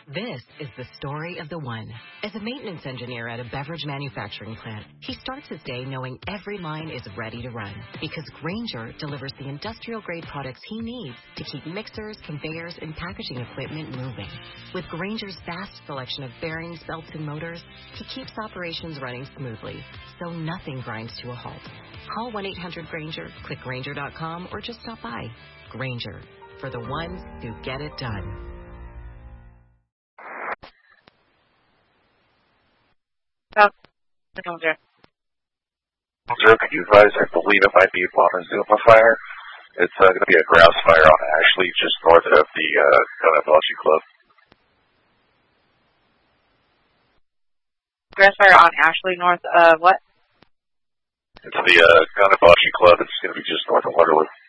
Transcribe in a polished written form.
This is the story of the one. As a maintenance engineer at a beverage manufacturing plant, he starts his day knowing every line is ready to run because Grainger delivers the industrial-grade products he needs to keep mixers, conveyors, and packaging equipment moving. With Grainger's vast selection of bearings, belts, and motors, he keeps operations running smoothly, so nothing grinds to a halt. Call 1-800-GRAINGER, click Grainger.com, or just stop by. Grainger, for the ones who get it done. Sir, could you advise, I believe it might be a Montezuma fire. It's going to be a grouse fire on Ashley, just north of the Kanabashi Club. Grass fire on Ashley, north of what? It's the Kanabashi Club. It's going to be just north of Waterloo.